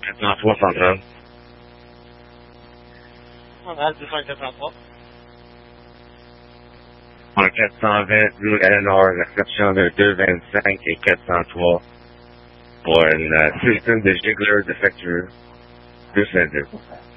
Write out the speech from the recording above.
403 central. Central 283. En 420 rue Eleanor, réception de 225 et 403 pour un système de gigler défectueux 252.